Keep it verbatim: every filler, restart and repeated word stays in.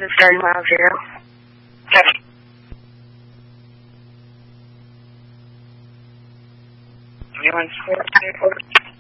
is very mild zero. Okay. Three one four.